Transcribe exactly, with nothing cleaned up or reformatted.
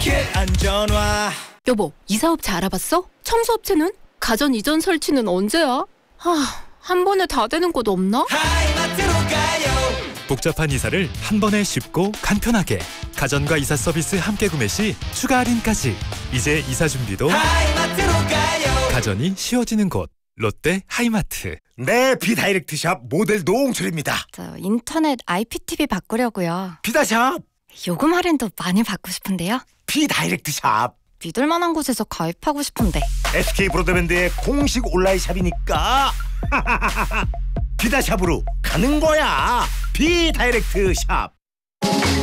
안전화. 여보, 이사업체 알아봤어? 청소업체는? 가전 이전 설치는 언제야? 하, 한 번에 다 되는 곳 없나? 하이마트로 가요. 복잡한 이사를 한 번에 쉽고 간편하게. 가전과 이사 서비스 함께 구매 시 추가 할인까지. 이제 이사 준비도 하이마트로 가요. 가전이 쉬워지는 곳. 롯데 하이마트. 네, 비다이렉트샵 모델 노홍철입니다. 저 인터넷 아이피티비 바꾸려고요. 비다샵, 요금 할인도 많이 받고 싶은데요. 비다이렉트샵. 믿을 만한 곳에서 가입하고 싶은데. 에스케이 브로드밴드의 공식 온라인 샵이니까 비다샵으로 가는 거야. 비다이렉트샵.